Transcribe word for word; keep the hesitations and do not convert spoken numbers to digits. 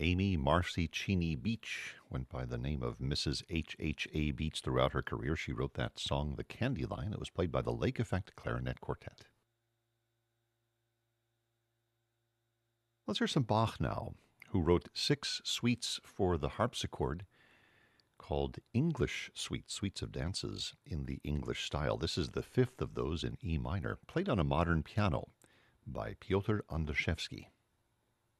Amy Marcy Cheney Beach went by the name of Missus H H A. Beach throughout her career. She wrote that song, The Candy Line. It was played by the Lake Effect Clarinet Quartet. Let's hear some Bach now, who wrote six suites for the harpsichord called English Suites, Suites of Dances in the English style. This is the fifth of those in E minor, played on a modern piano by Piotr Andrzejewski.